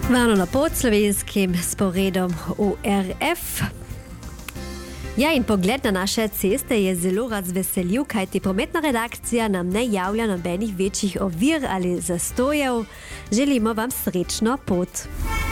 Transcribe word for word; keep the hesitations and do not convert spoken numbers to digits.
Váno na podslovenskim sporedom U R F. Ja, in pogled na naše ceste je zelo razveseljiv, kajti prometna redakcija nam ne javlja nobenih večjih ovir ali zastojev. Želimo vam srečno pot.